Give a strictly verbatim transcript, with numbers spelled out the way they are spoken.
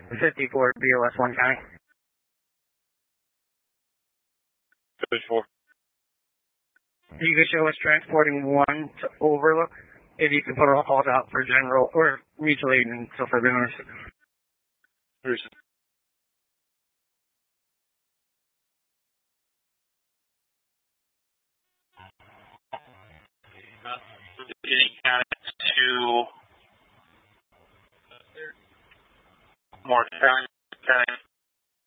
fifty-four B O S one County. fifty-four. You can show us transporting one to Overlook. If you can put all calls out for general or mutual aid and so for bonus. Reason. Getting counted to more county.